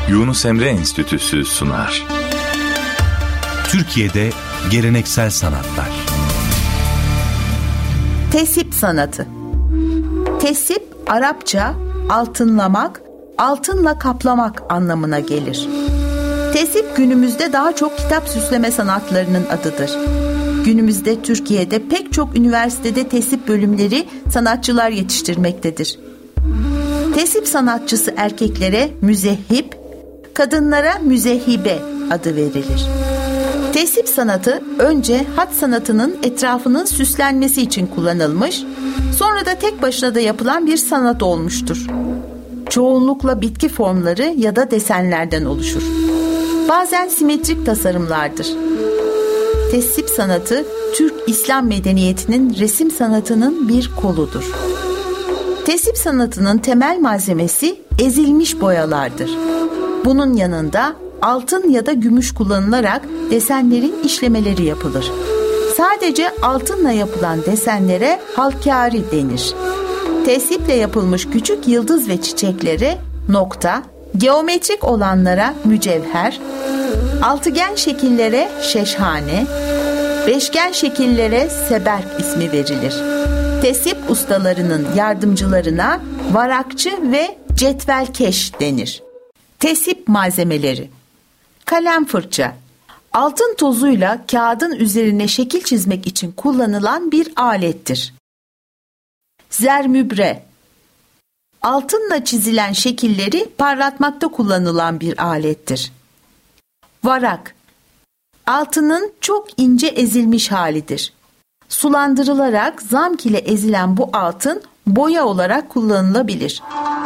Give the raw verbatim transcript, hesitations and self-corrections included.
Yunus Emre Enstitüsü sunar. Türkiye'de geleneksel sanatlar. Tesip sanatı. Tesip, Arapça altınlamak, altınla kaplamak anlamına gelir. Tesip günümüzde daha çok kitap süsleme sanatlarının adıdır. Günümüzde Türkiye'de pek çok üniversitede tesip bölümleri sanatçılar yetiştirmektedir. Tesip sanatçısı erkeklere müzehhip, kadınlara müzehhibe adı verilir. Tesip sanatı önce hat sanatının etrafının süslenmesi için kullanılmış, sonra da tek başına da yapılan bir sanat olmuştur. Çoğunlukla bitki formları ya da desenlerden oluşur. Bazen simetrik tasarımlardır. Tesip sanatı, Türk İslam medeniyetinin resim sanatının bir koludur. Tesip sanatının temel malzemesi ezilmiş boyalardır. Bunun yanında altın ya da gümüş kullanılarak desenlerin işlemeleri yapılır. Sadece altınla yapılan desenlere halkâri denir. Tesiple yapılmış küçük yıldız ve çiçeklere nokta, geometrik olanlara mücevher, altıgen şekillere şeşhane, beşgen şekillere seberk ismi verilir. Tesip ustalarının yardımcılarına varakçı ve cetvelkeş denir. Tesip malzemeleri: kalem fırça, altın tozuyla kağıdın üzerine şekil çizmek için kullanılan bir alettir. Zermübre, altınla çizilen şekilleri parlatmakta kullanılan bir alettir. Varak, altının çok ince ezilmiş halidir. Sulandırılarak zamk ile ezilen bu altın boya olarak kullanılabilir.